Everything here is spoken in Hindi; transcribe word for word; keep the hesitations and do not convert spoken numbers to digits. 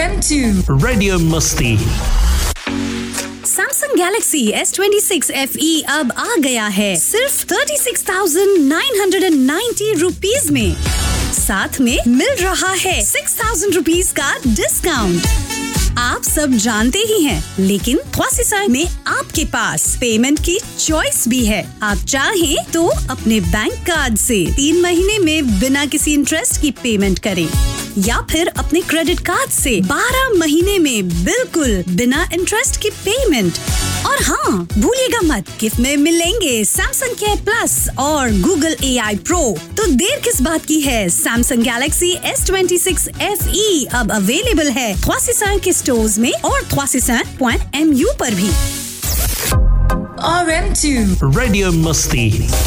M two Radio Musti. Samsung Galaxy S twenty-six F E अब आ गया है सिर्फ thirty-six thousand nine hundred ninety rupees में। साथ में मिल रहा है six thousand रुपीस का डिस्काउंट। आप सब जानते ही हैं, लेकिन Twasisa में आपके पास पेमेंट की चॉइस भी है। आप चाहें तो अपने बैंक कार्ड से तीन महीने में बिना किसी इंटरेस्ट की पेमेंट करें, या फिर अपने क्रेडिट कार्ड से बारह महीने में बिल्कुल बिना इंटरेस्ट की पेमेंट। और हाँ, भूलिएगा मत, गिफ्ट में मिलेंगे Samsung Care Plus और Google A I Pro। तो देर किस बात की है? Samsung Galaxy S twenty-six F E अब अवेलेबल है Twasisa के स्टोर्स में और twasisa dot m u पर भी। R M two Radio Musti.